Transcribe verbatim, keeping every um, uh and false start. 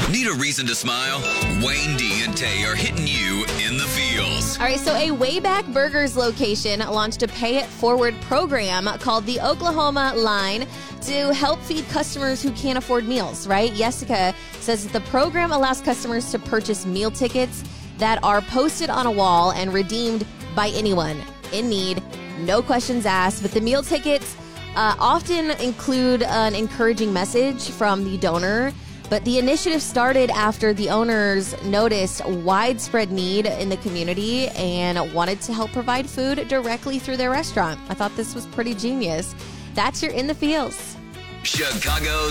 Need a reason to smile? Wayne D and Tay are hitting you in the feels. All right, so a Wayback Burgers location launched a Pay It Forward program called the Oklahoma Line to help feed customers who can't afford meals, right? Jessica says that the program allows customers to purchase meal tickets that are posted on a wall and redeemed by anyone in need, no questions asked. But the meal tickets uh, often include an encouraging message from the donor. But the initiative started after the owners noticed widespread need in the community and wanted to help provide food directly through their restaurant. I thought this was pretty genius. That's your In the Feels. Chicago's